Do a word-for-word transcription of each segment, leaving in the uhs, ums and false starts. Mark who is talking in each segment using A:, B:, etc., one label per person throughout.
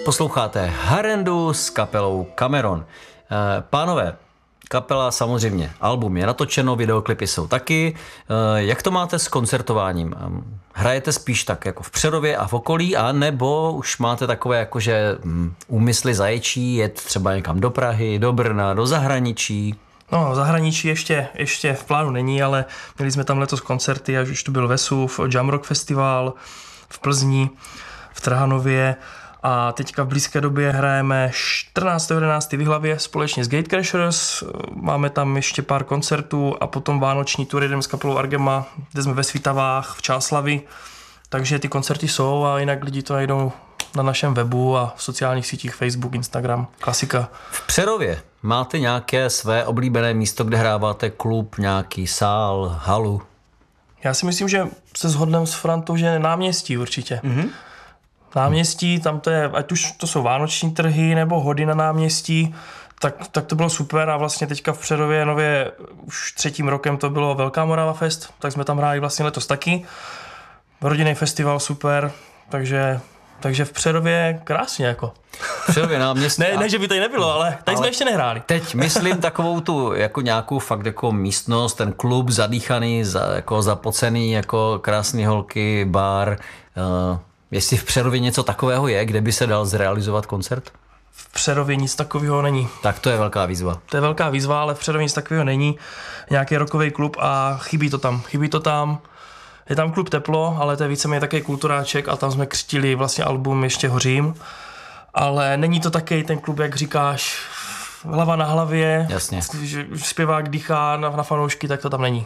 A: Posloucháte Harendu s kapelou Cameron. Pánové, kapela samozřejmě, album je natočeno, videoklipy jsou taky. Jak to máte s koncertováním? Hrajete spíš tak jako v Přerově a v okolí, a nebo už máte takové jakože úmysly zaječí, jet třeba někam do Prahy, do Brna, do zahraničí?
B: No, v zahraničí ještě, ještě v plánu není, ale měli jsme tam letos koncerty, až už tu byl Vesuv, Jamrock Festival v Plzni, v Trhanově. A teďka v blízké době hrajeme čtrnáctého jedenáctého v Jihlavě společně s Gatecrashers. Máme tam ještě pár koncertů a potom vánoční tur jedeme s kapelou Argema, kde jsme ve Svitavách v Čáslavi. Takže ty koncerty jsou a jinak lidi to najdou na našem webu a v sociálních sítích Facebook, Instagram, klasika.
A: V Přerově máte nějaké své oblíbené místo, kde hráváte, klub, nějaký sál, halu?
B: Já si myslím, že se shodneme s Frantou, že náměstí určitě. Mm-hmm. Náměstí, tam to je, ať už to jsou vánoční trhy nebo hody na náměstí, tak, tak to bylo super a vlastně teďka v Přerově nově už třetím rokem to bylo Velká Morava Fest, tak jsme tam hráli vlastně letos taky. Rodinný festival super, takže, takže v Přerově krásně jako.
A: V Přerově náměstí.
B: ne, ne, že by tady nebylo, ale tady ale jsme ještě nehráli.
A: Teď myslím takovou tu jako nějakou fakt jako místnost, ten klub zadýchaný, za, jako zapocený, jako krásný holky, bar. Uh, Jestli v Přerově něco takového je, kde by se dal zrealizovat koncert?
B: V Přerově nic takového není.
A: Tak to je velká výzva.
B: To je velká výzva, ale v Přerově nic takového není. Nějaký rockový klub a chybí to tam. Chybí to tam. Je tam klub Teplo, ale to je víceméně takový kulturáček a tam jsme křtili vlastně album Ještě hořím. Ale není to taky ten klub, jak říkáš, hlava na hlavě.
A: Jasně.
B: Zpěvák dýchá na, na fanoušky, tak to tam není.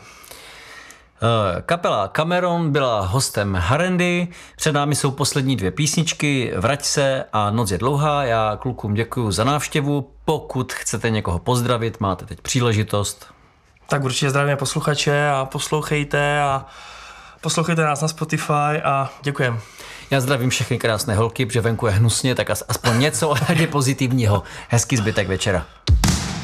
A: Kapela Cameron byla hostem Harendy, před námi jsou poslední dvě písničky, Vrať se a Noc je dlouhá. Já klukům děkuju za návštěvu, pokud chcete někoho pozdravit, máte teď příležitost.
B: Tak určitě zdravíme posluchače a poslouchejte a poslouchejte nás na Spotify a děkujem.
A: Já zdravím všechny krásné holky, protože venku je hnusně, tak aspoň něco je pozitivního. Hezký zbytek večera.